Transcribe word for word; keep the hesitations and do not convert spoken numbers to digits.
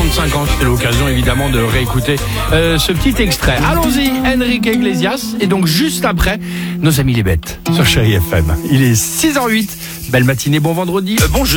trente-cinq ans. C'est l'occasion évidemment de réécouter euh, ce petit extrait. Allons-y, Enrique Iglesias. Et donc juste après, nos amis les bêtes sur Chérie F M. Il est six heures zéro huit. Belle matinée, bon vendredi. Euh, bon jeu.